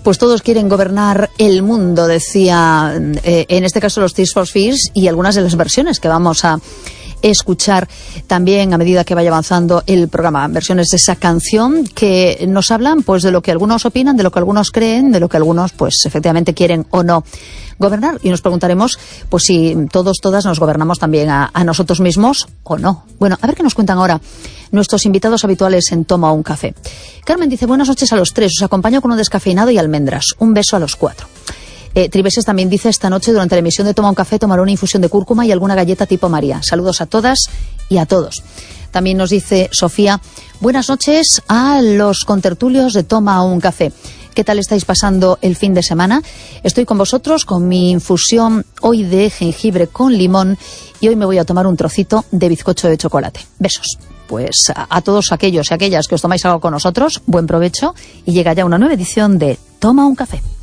Pues todos quieren gobernar el mundo, decía en este caso los Tears for Fears, y algunas de las versiones que vamos a escuchar también a medida que vaya avanzando el programa, versiones de esa canción que nos hablan pues de lo que algunos opinan, de lo que algunos creen, de lo que algunos pues efectivamente quieren o no gobernar, y nos preguntaremos pues si todas nos gobernamos también a nosotros mismos o no. Bueno, a ver qué nos cuentan ahora nuestros invitados habituales en Toma un Café. Carmen dice: buenas noches a los tres, os acompaño con un descafeinado y almendras, un beso a los cuatro. Tribeses también dice: esta noche durante la emisión de Toma un Café tomaré una infusión de cúrcuma y alguna galleta tipo María. Saludos a todas y a todos. También nos dice Sofía: buenas noches a los contertulios de Toma un Café. ¿Qué tal estáis pasando el fin de semana? Estoy con vosotros con mi infusión hoy de jengibre con limón, y hoy me voy a tomar un trocito de bizcocho de chocolate. Besos. Pues a todos aquellos y aquellas que os tomáis algo con nosotros, buen provecho, y llega ya una nueva edición de Toma un Café.